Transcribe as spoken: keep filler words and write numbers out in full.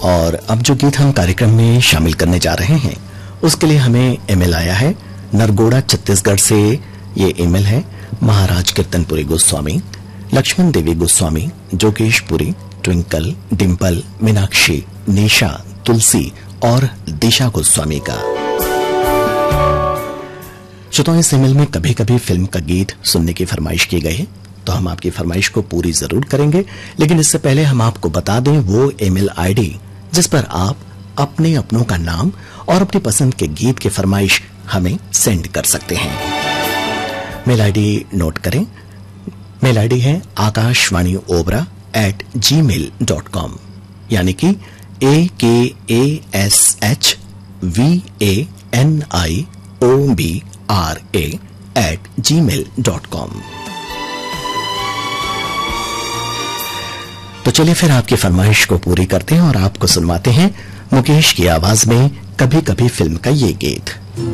और अब जो गीत हम कार्यक्रम में शामिल करने जा रहे हैं उसके लिए हमें ईमेल आया है नरगोड़ा छत्तीसगढ़ से। ये ईमेल है महाराज कीर्तनपुरी गोस्वामी, लक्ष्मण देवी गोस्वामी, जोगेशपुरी, ट्विंकल, डिंपल, मीनाक्षी, निशा, तुलसी और दिशा गोस्वामी का। श्रोताओं, इस ईमेल में कभी कभी फिल्म का गीत सुनने की फरमाइश की गई है, तो हम आपकी फरमाइश को पूरी जरूर करेंगे। लेकिन इससे पहले हम आपको बता दें वो ईमेल आईडी जिस पर आप अपने अपनों का नाम और अपनी पसंद के गीत की फरमाइश हमें सेंड कर सकते हैं। मेल आईडी नोट करें। मेल आईडी है आकाशवाणी ओबरा एट जी मेल डॉट कॉम, यानी कि ए के A S H V A N I O B R A eight ji mail dot com. तो चलिए फिर आपकी फरमाइश को पूरी करते हैं और आपको सुनवाते हैं मुकेश की आवाज में कभी कभी फिल्म का ये गीत।